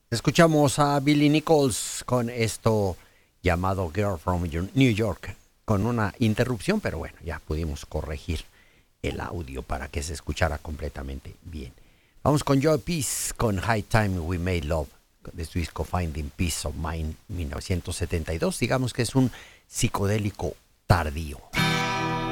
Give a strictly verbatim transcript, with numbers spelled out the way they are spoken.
Escuchamos a Billy Nichols con esto llamado Girl from New York, con una interrupción, pero bueno, ya pudimos corregir el audio para que se escuchara completamente bien. Vamos con Joy Peace, con High Time We Made Love, de su disco Finding Peace of Mind mil novecientos setenta y dos. Digamos que es un psicodélico tardío.